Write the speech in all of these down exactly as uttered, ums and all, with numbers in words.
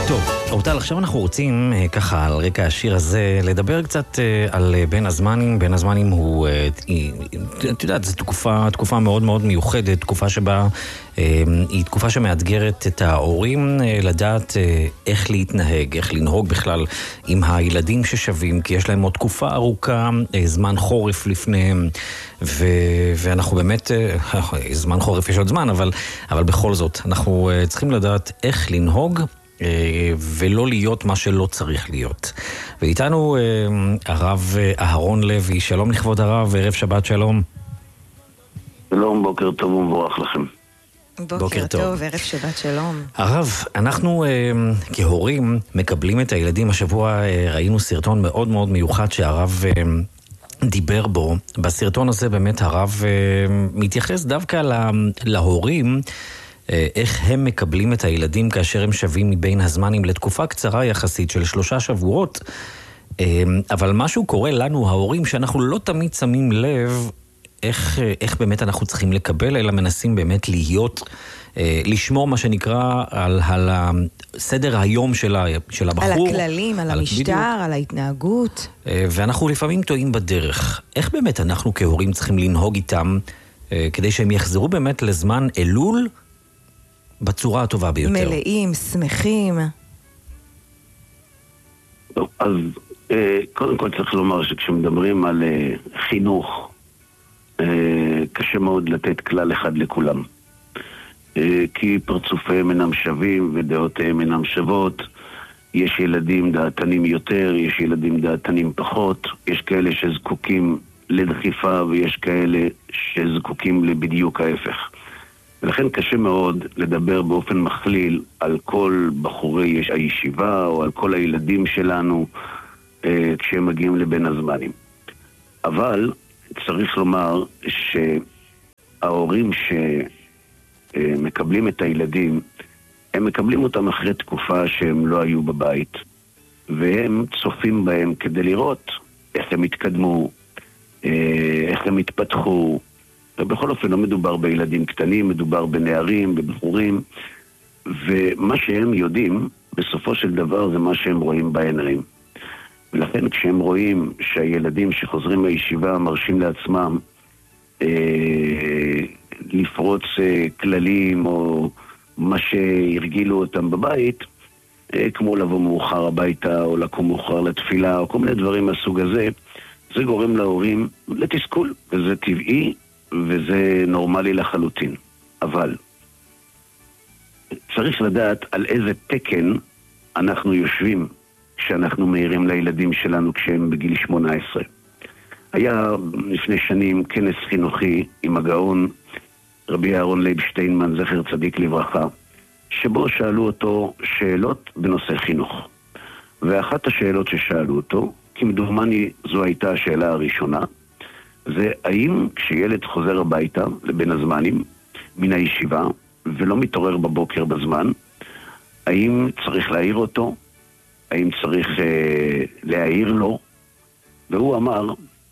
טוב, אורטל, עכשיו אנחנו רוצים ככה על רקע השיר הזה לדבר קצת על בין הזמנים. בין הזמנים הוא, את יודעת, זו תקופה, תקופה מאוד מאוד מיוחדת, תקופה שבה היא תקופה שמאתגרת את ההורים לדעת איך להתנהג, איך לנהוג בכלל עם הילדים ששווים, כי יש להם עוד תקופה ארוכה, זמן חורף לפניהם, ו... ואנחנו באמת, זמן חורף יש עוד זמן, אבל, אבל בכל זאת, אנחנו צריכים לדעת איך לנהוג ולא להיות מה שלא צריך להיות. ואיתנו הרב אהרון לוי. שלום לכבוד הרב, ערב שבת שלום. שלום, בוקר טוב ומבורך לכם. בוקר, בוקר טוב, טוב, ערב שבת שלום. הרב, אנחנו כהורים מקבלים את הילדים. השבוע ראינו סרטון מאוד מאוד מיוחד שהרב דיבר בו. בסרטון הזה באמת הרב מתייחס דווקא להורים, איך הם מקבלים את הילדים כאשר הם שווים מבין הזמנים לתקופה קצרה יחסית של שלושה שבועות. אבל משהו קורה לנו, ההורים, שאנחנו לא תמיד שמים לב איך, איך באמת אנחנו צריכים לקבל, אלא מנסים באמת להיות, לשמור מה שנקרא על, על סדר היום של, של הבחור. על הכללים, על, על המשטר, בדיוק. על ההתנהגות. ואנחנו לפעמים טועים בדרך. איך באמת אנחנו כהורים צריכים לנהוג איתם, כדי שהם יחזרו באמת לזמן אלול, בצורה הטובה ביותר. מלאים, שמחים. טוב, אז אה, קודם כל צריך לומר שכשמדברים על אה, חינוך, אה, קשה מאוד לתת כלל אחד לכולם. אה, כי פרצופיהם אינם שווים ודעותיהם אינם שוות. יש ילדים דעתנים יותר, יש ילדים דעתנים פחות. יש כאלה שזקוקים לדחיפה ויש כאלה שזקוקים לבדיוק ההפך. ולכן קשה מאוד לדבר באופן מכליל על כל בחורי הישיבה או על כל הילדים שלנו אה, כשהם מגיעים לבין הזמנים. אבל צריך לומר שההורים שמקבלים את הילדים, הם מקבלים אותם אחרי תקופה שהם לא היו בבית, והם צופים בהם כדי לראות איך הם התקדמו, אה, איך הם התפתחו, ובכל אופן לא מדובר בילדים קטנים, מדובר בנערים, בבחורים, ומה שהם יודעים בסופו של דבר זה מה שהם רואים בעיניים. ולכן כשהם רואים שהילדים שחוזרים מהישיבה מרשים לעצמם אה, לפרוץ אה, כללים או מה שהרגילו אותם בבית, אה, כמו לבוא מאוחר הביתה או לקום מאוחר לתפילה או כל מיני דברים מהסוג הזה, זה גורם להורים לתסכול, וזה טבעי וזה נורמלי לחלוטין. אבל צריך לדעת על איזה תקן אנחנו יושבים כשאנחנו מהירים לילדים שלנו כשהם בגיל שמונה עשרה. היה לפני שנים כנס חינוכי עם הגאון רבי אהרון לייב שטיינמן, זכר צדיק לברכה, שבו שאלו אותו שאלות בנושא חינוך. ואחת השאלות ששאלו אותו, כמדומני זו הייתה השאלה הראשונה, זה האם כשילד חוזר הביתה לבין הזמנים מן הישיבה ולא מתעורר בבוקר בזמן, האם צריך להעיר אותו? האם צריך אה, להעיר לו? והוא אמר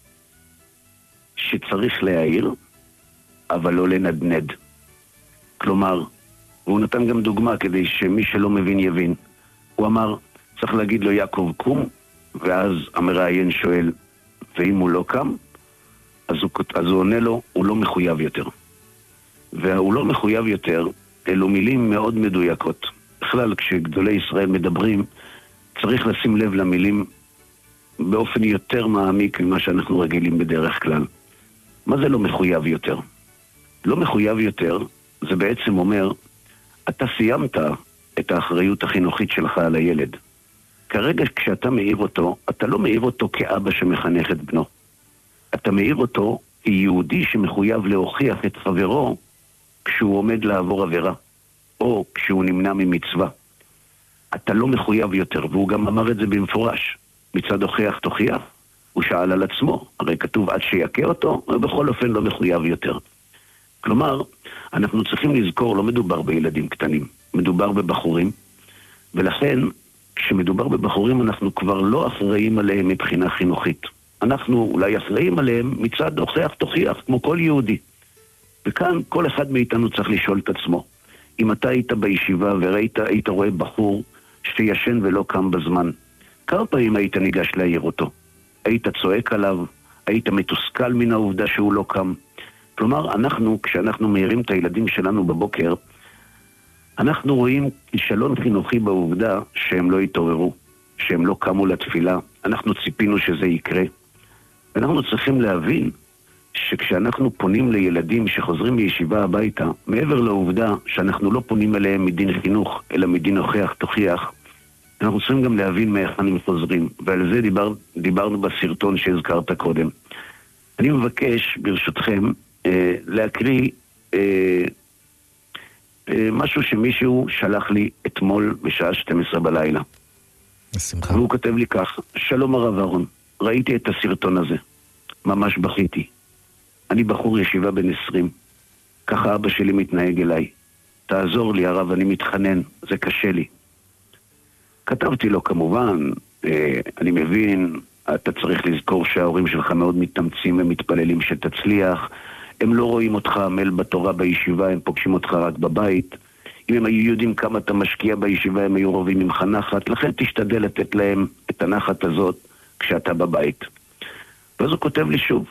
שצריך להעיר, אבל לא לנדנד. כלומר, הוא נתן גם דוגמה כדי שמי שלא מבין יבין. הוא אמר, צריך להגיד לו יעקב קום, ואז המראיין שואל, ואם הוא לא קם? אז הוא, אז הוא עונה לו, הוא לא מחויב יותר. והוא לא מחויב יותר, אלו מילים מאוד מדויקות. בכלל, כשגדולי ישראל מדברים, צריך לשים לב למילים באופן יותר מעמיק ממה שאנחנו רגילים בדרך כלל. מה זה לא מחויב יותר? לא מחויב יותר, זה בעצם אומר, אתה סיימת את האחריות החינוכית שלך על הילד. כרגע כשאתה מעיר אותו, אתה לא מעיר אותו כאבא שמחנך את בנו. אתה מעיר אותו כיהודי שמחויב להוכיח את חברו כשהוא עומד לעבור עבירה, או כשהוא נמנע ממצווה. אתה לא מחויב יותר, והוא גם אמר את זה במפורש. מצד הוכיח תוכיח, הוא שאל על עצמו, הרי כתוב עד שיקה אותו, ובכל אופן לא מחויב יותר. כלומר, אנחנו צריכים לזכור, לא מדובר בילדים קטנים, מדובר בבחורים, ולכן כשמדובר בבחורים אנחנו כבר לא אחראים עליהם מבחינה חינוכית. אנחנו אולי אחראים עליהם מצד הוכיח תוכיח, כמו כל יהודי. וכאן כל אחד מאיתנו צריך לשאול את עצמו. אם אתה היית בישיבה וראית, היית רואה בחור שישן ולא קם בזמן. כמה פעמים היית ניגש להעיר אותו? היית צועק עליו? היית מתוסכל מן העובדה שהוא לא קם? כלומר, אנחנו, כשאנחנו מעירים את הילדים שלנו בבוקר, אנחנו רואים כישלון חינוכי בעובדה שהם לא התעוררו, שהם לא קמו לתפילה. אנחנו ציפינו שזה יקרה. ואנחנו צריכים להבין שכשאנחנו פונים לילדים שחוזרים מישיבה הביתה, מעבר לעובדה שאנחנו לא פונים אליהם מדין חינוך, אלא מדין הוכיח תוכיח, אנחנו צריכים גם להבין מאיך הם חוזרים. ועל זה דיבר, דיברנו בסרטון שהזכרת קודם. אני מבקש, ברשותכם, אה, להקריא אה, אה, משהו שמישהו שלח לי אתמול בשעה שתים עשרה בלילה. בשמחה. והוא כותב לי כך: שלום הרב אהרון, ראיתי את הסרטון הזה. ממש בכיתי. אני בחור ישיבה בן עשרים. ככה אבא שלי מתנהג אליי. תעזור לי הרב, אני מתחנן, זה קשה לי. כתבתי לו כמובן, אה, אני מבין, אתה צריך לזכור שההורים שלך מאוד מתאמצים ומתפללים שתצליח. הם לא רואים אותך עמל בתורה בישיבה, הם פוגשים אותך רק בבית. אם הם היו יודעים כמה אתה משקיע בישיבה, הם היו רואים ממך נחת. לכן תשתדל לתת להם את הנחת הזאת כשאתה בבית. ואז הוא כותב לי שוב,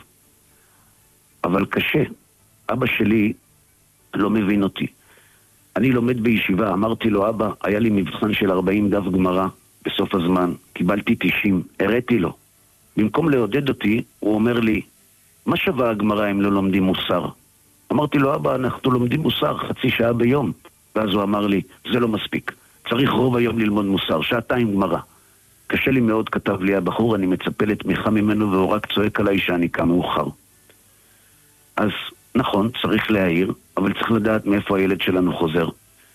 אבל קשה, אבא שלי לא מבין אותי. אני לומד בישיבה, אמרתי לו, אבא, היה לי מבחן של ארבעים דף גמרא בסוף הזמן, קיבלתי תשעים, הראיתי לו. במקום לעודד אותי, הוא אומר לי, מה שווה הגמרא אם לא לומדים מוסר? אמרתי לו, אבא, אנחנו לומדים מוסר חצי שעה ביום. ואז הוא אמר לי, זה לא מספיק, צריך רוב היום ללמוד מוסר, שעתיים גמרא. קשה לי מאוד, כתב לי הבחור, אני מצפה לתמיכה ממנו והוא רק צועק עליי שאני קם מאוחר. אז נכון, צריך להעיר, אבל צריך לדעת מאיפה הילד שלנו חוזר.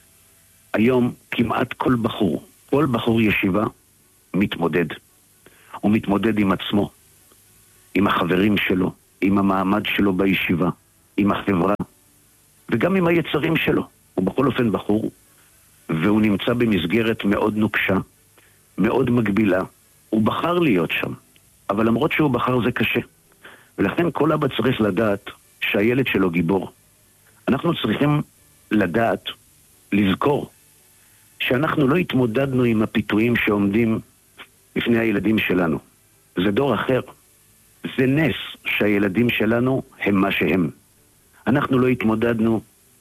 היום כמעט כל בחור, כל בחור ישיבה מתמודד. הוא מתמודד עם עצמו, עם החברים שלו, עם המעמד שלו בישיבה, עם החברה, וגם עם היצרים שלו. הוא בכל אופן בחור, והוא נמצא במסגרת מאוד נוקשה, מאוד מגבילה. הוא בחר להיות שם, אבל למרות שהוא בחר זה קשה. ולכן כל אבא צריך לדעת שהילד שלו גיבור. אנחנו צריכים לדעת, לזכור, שאנחנו לא התמודדנו עם הפיתויים שעומדים בפני הילדים שלנו. זה דור אחר. זה נס שהילדים שלנו הם מה שהם. אנחנו לא התמודדנו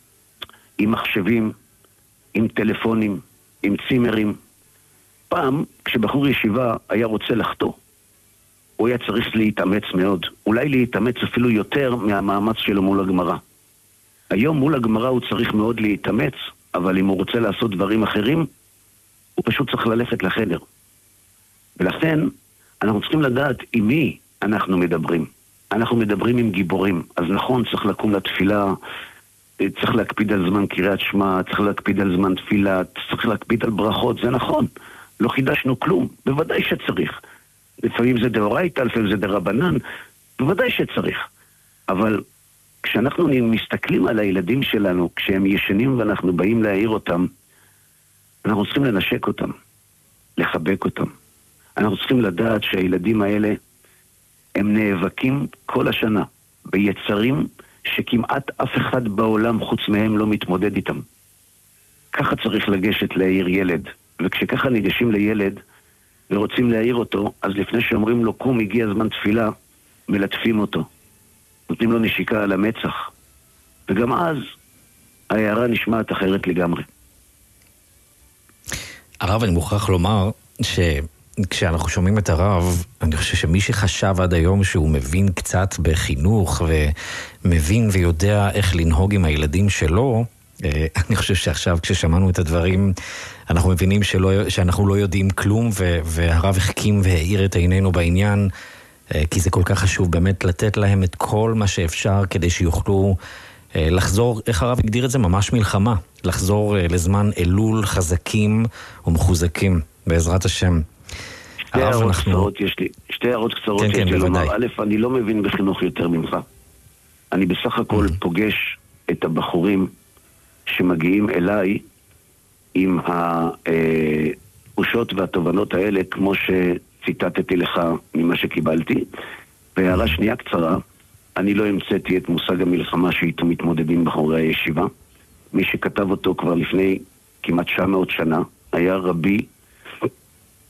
עם מחשבים, עם טלפונים, עם צימרים. פעם, כשבחור ישיבה היה רוצה לחתוא, הוא היה צריך להתאמץ מאוד. אולי להתאמץ אפילו יותר מהמאמץ שלו מול הגמרא. היום מול הגמרא הוא צריך מאוד להתאמץ, אבל אם הוא רוצה לעשות דברים אחרים, הוא פשוט צריך ללכת לחדר. ולכן, אנחנו צריכים לדעת עם מי אנחנו מדברים. אנחנו מדברים עם גיבורים. אז נכון, צריך לקום לתפילה, צריך להקפיד על זמן קריאת שמע, צריך להקפיד על זמן תפילה, צריך להקפיד על ברכות, זה נכון. לא חידשנו כלום, בוודאי שצריך. לפעמים זה דאורייתא, לפעמים זה דרבנן, בוודאי שצריך. אבל כשאנחנו מסתכלים על הילדים שלנו, כשהם ישנים ואנחנו באים להעיר אותם, אנחנו צריכים לנשק אותם, לחבק אותם. אנחנו צריכים לדעת שהילדים האלה, הם נאבקים כל השנה ביצרים שכמעט אף אחד בעולם חוץ מהם לא מתמודד איתם. ככה צריך לגשת להעיר ילד. וכשככה ניגשים לילד ורוצים להעיר אותו, אז לפני שאומרים לו קום, הגיע זמן תפילה, מלטפים אותו. נותנים לו נשיקה על המצח. וגם אז ההערה נשמעת אחרת לגמרי. הרב, אני מוכרח לומר שכשאנחנו שומעים את הרב, אני חושב שמי שחשב עד היום שהוא מבין קצת בחינוך ומבין ויודע איך לנהוג עם הילדים שלו, אני חושב שעכשיו כששמענו את הדברים אנחנו מבינים שלא, שאנחנו לא יודעים כלום, והרב החכים והאיר את עינינו בעניין, כי זה כל כך חשוב באמת לתת להם את כל מה שאפשר כדי שיוכלו לחזור, איך הרב הגדיר את זה? ממש מלחמה, לחזור לזמן אלול חזקים ומחוזקים בעזרת השם. שתי הערות אנחנו... קצרות יש לי, שתי הערות קצרות כן, יש כן, לי בוודאי. לומר. א', אני לא מבין בחינוך יותר ממך. אני בסך הכל mm-hmm. פוגש את הבחורים שמגיעים אליי עם התחושות והתובנות האלה, כמו שציטטתי לך ממה שקיבלתי. והערה שנייה קצרה, אני לא המצאתי את מושג המלחמה שאיתו מתמודדים בחורי הישיבה. מי שכתב אותו כבר לפני כמעט תשע מאות שנה היה רבי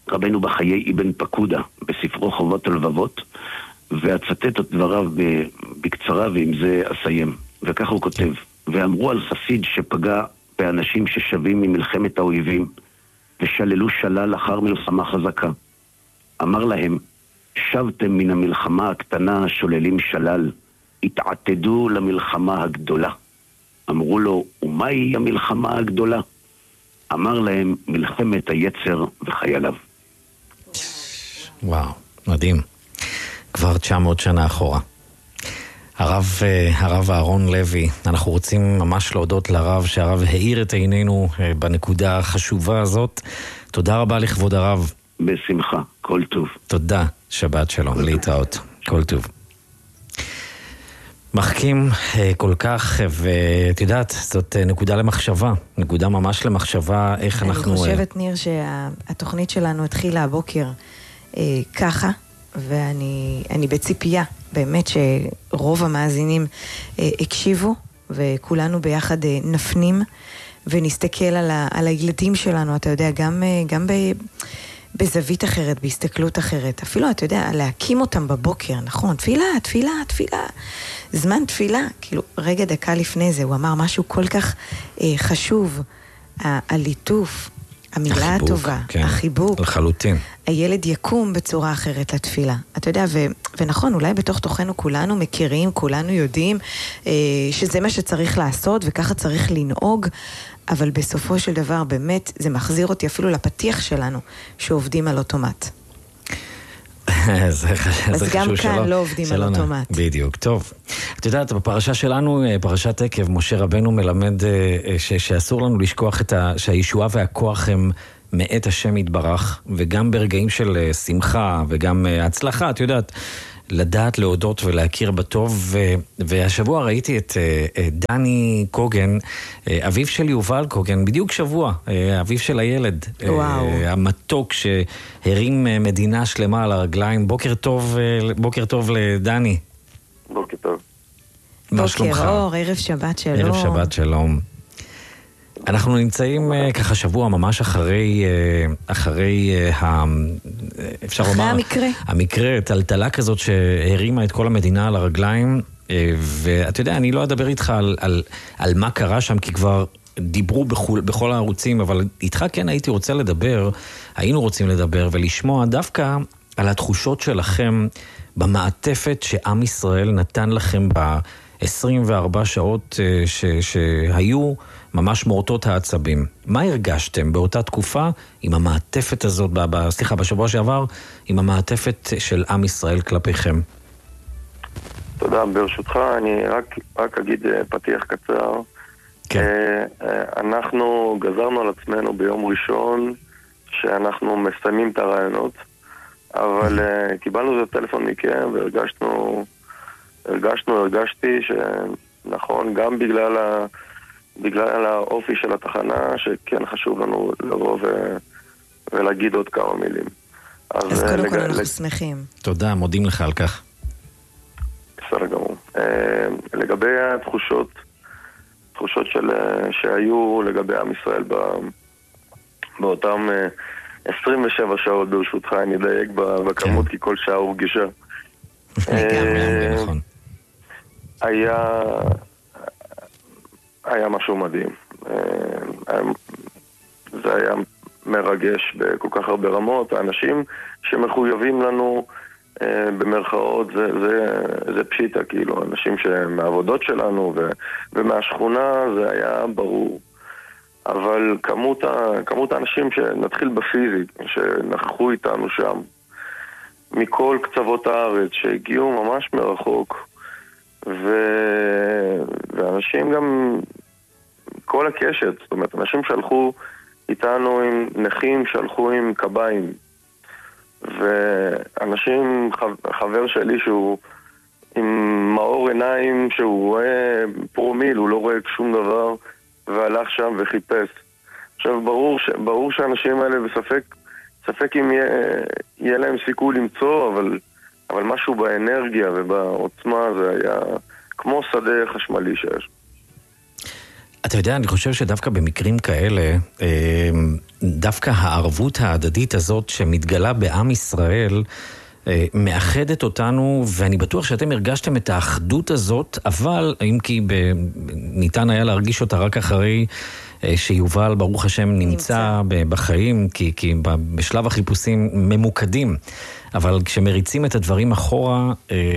רבנו בחיי אבן פקודה, בספרו חובות הלבבות, ואצטט את דבריו בקצרה, ועם זה אסיים. וכך הוא כותב, ואמרו על חסיד שפגע באנשים ששבים ממלחמת האויבים, ושללו שלל אחר מלחמה חזקה. אמר להם, שבתם מן המלחמה הקטנה שוללים שלל, התעתדו למלחמה הגדולה. אמרו לו, ומהי המלחמה הגדולה? אמר להם, מלחמת היצר וחייליו. וואו, מדהים. כבר תשע מאות שנה אחורה. הרב, הרב אהרון לוי, אנחנו רוצים ממש להודות לרב, שהרב האיר את עינינו בנקודה החשובה הזאת. תודה רבה לכבוד הרב. בשמחה, כל טוב. תודה, שבת שלום, להתראות, כל טוב. מחכים כל כך, ואת יודעת, זאת נקודה למחשבה, נקודה ממש למחשבה, איך אני אנחנו... אני חושבת, ניר, שהתוכנית שלנו התחילה הבוקר אה, ככה, ואני אני בציפייה, באמת שרוב המאזינים אה, הקשיבו, וכולנו ביחד אה, נפנים, ונסתכל על, ה, על הילדים שלנו, אתה יודע, גם, אה, גם ב... בזווית אחרת, בהסתכלות אחרת. אפילו, אתה יודע, להקים אותם בבוקר, נכון? תפילה, תפילה, תפילה. זמן תפילה. כאילו, רגע דקה לפני זה, הוא אמר משהו כל כך אה, חשוב. הליטוף, המילה החיבוק, הטובה, כן, החיבוק. לחלוטין. הילד יקום בצורה אחרת לתפילה. אתה יודע, ו, ונכון, אולי בתוך תוכנו כולנו מכירים, כולנו יודעים אה, שזה מה שצריך לעשות, וככה צריך לנהוג, אבל בסופו של דבר באמת זה מחזיר אותי אפילו לפתיח שלנו, שעובדים על אוטומט. זה, אז זה גם כאן שלא, לא עובדים על אוטומט. בדיוק, טוב. את יודעת, בפרשה שלנו, פרשת עקב, משה רבנו מלמד ש, שאסור לנו לשכוח את ה, שהישועה והכוח הם מאת השם יתברך, וגם ברגעים של שמחה וגם הצלחה, את יודעת, לדעת, להודות ולהכיר בטוב. והשבוע ראיתי את דני קוגן, אביו של יובל קוגן, בדיוק שבוע, אביו של הילד. וואו. המתוק שהרים מדינה שלמה על הרגליים. בוקר טוב, בוקר טוב לדני. בוקר טוב. מה שלומך? בוקר אור, ערב שבת שלום. ערב שבת שלום. אנחנו נמצאים ככה שבוע ממש אחרי, אחרי, אפשר לומר, אחרי המקרה. המקרה, טלטלה כזאת שהרימה את כל המדינה על הרגליים, ואתה יודע, אני לא אדבר איתך על, על, על מה קרה שם, כי כבר דיברו בכל, בכל הערוצים, אבל איתך כן הייתי רוצה לדבר, היינו רוצים לדבר ולשמוע דווקא על התחושות שלכם במעטפת שעם ישראל נתן לכם ב-עשרים וארבע שעות ש, שהיו ממש מורטות העצבים. מה הרגשתם באותה תקופה עם המעטפת הזאת, ב, סליחה, בשבוע שעבר, עם המעטפת של עם ישראל כלפיכם? תודה, ברשותך, אני רק, רק אגיד פתיח קצר. כן. אנחנו גזרנו על עצמנו ביום ראשון שאנחנו מסיימים את הרעיונות, אבל קיבלנו את הטלפון מכם והרגשנו, הרגשנו, הרגשתי שנכון, גם בגלל ה... בגלל האופי של התחנה, שכן חשוב לנו לבוא ו... ולהגיד עוד כמה מילים. אז, אז קודם לג... כל אנחנו לג... שמחים. תודה, מודים לך על כך. בסדר גמור. לגבי התחושות, תחושות של... שהיו לגבי עם ישראל ב... באותם עשרים ושבע שעות, ברשותך, אני אדייק בכמות, כן. כי כל שעה הורגשה. נכון. היה... היה משהו מדהים. זה היה מרגש בכל כך הרבה רמות. האנשים שמחויבים לנו במרכאות, זה, זה, זה פשיטה, כאילו, אנשים שמהעבודות שלנו ו, ומהשכונה, זה היה ברור. אבל כמות, ה, כמות האנשים שנתחיל בפיזי, שנכחו איתנו שם, מכל קצוות הארץ, שהגיעו ממש מרחוק, ו... ואנשים גם, כל הקשת, זאת אומרת, אנשים שהלכו איתנו עם נכים, שהלכו עם קביים, ואנשים, חבר שלי שהוא עם מאור עיניים, שהוא רואה פרומיל, הוא לא רואה שום דבר, והלך שם וחיפש. עכשיו, ברור, ש... ברור שהאנשים האלה בספק, ספק אם יהיה, יהיה להם סיכוי למצוא, אבל... אבל משהו באנרגיה ובעוצמה זה היה כמו שדה חשמלי שיש. אתה יודע, אני חושב שדווקא במקרים כאלה, דווקא הערבות ההדדית הזאת שמתגלה בעם ישראל, מאחדת אותנו, ואני בטוח שאתם הרגשתם את האחדות הזאת, אבל אם כי ניתן היה להרגיש אותה רק אחרי שיובל, ברוך השם, נמצא, נמצא. בחיים, כי, כי בשלב החיפושים ממוקדים. אבל כשמריצים את הדברים אחורה,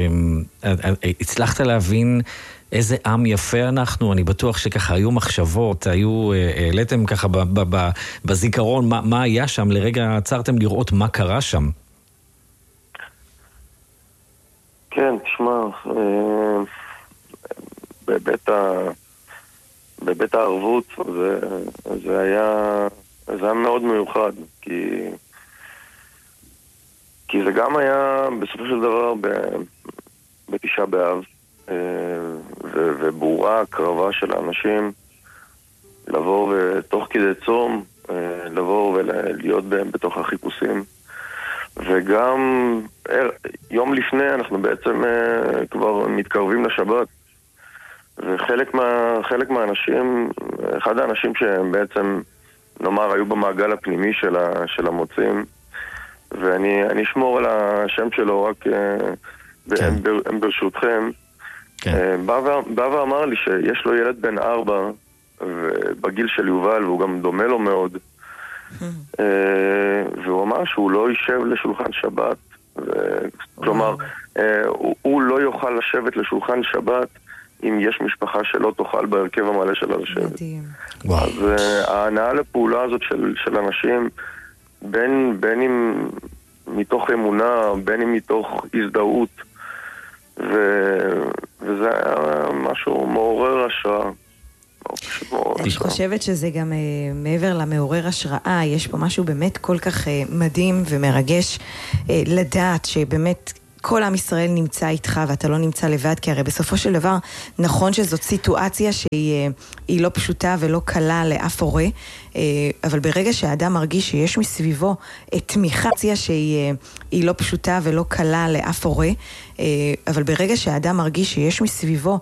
הצלחת להבין איזה עם יפה אנחנו. אני בטוח שככה היו מחשבות, היו, העליתם ככה ב, ב, ב, בזיכרון מה, מה היה שם, לרגע עצרתם לראות מה קרה שם. כן, תשמע, בבית ה... בבית הערבות זה, זה היה, זה היה מאוד מיוחד, כי, כי זה גם היה בסופו של דבר ב, בתשעה באב, ו, וברורה הקרבה של האנשים לבוא ותוך כדי צום, לבוא ולהיות בהם בתוך החיפושים. וגם יום לפני אנחנו בעצם כבר מתקרבים לשבת, וחלק מה, חלק מהאנשים, אחד האנשים שהם בעצם, נאמר, היו במעגל הפנימי של, ה, של המוצאים, ואני אני אשמור על השם שלו רק כן. ב, ברשותכם, כן. בא, בא ואמר לי שיש לו ילד בן ארבע, בגיל של יובל, והוא גם דומה לו מאוד, והוא אמר שהוא לא יישב לשולחן שבת, כלומר, הוא, הוא לא יוכל לשבת לשולחן שבת, אם יש משפחה שלא תאכל בהרכב המלא שלה לשבת. אז uh, ההנאה לפעולה הזאת של, של אנשים, בין, בין אם מתוך אמונה, בין אם מתוך הזדהות, ו, וזה היה משהו מעורר השראה. אני חושבת שזה גם uh, מעבר למעורר השראה, יש פה משהו באמת כל כך uh, מדהים ומרגש uh, לדעת שבאמת כל עם ישראל נמצא איתך ואתה לא נמצא לבד, כי הרי בסופו של דבר נכון שזאת סיטואציה שהיא היא לא פשוטה ולא קלה לאף הורה, אבל ברגע שהאדם מרגיש שיש מסביבו תמיכה שהיא היא לא פשוטה ולא קלה לאף הורה, אבל ברגע שהאדם מרגיש שיש מסביבו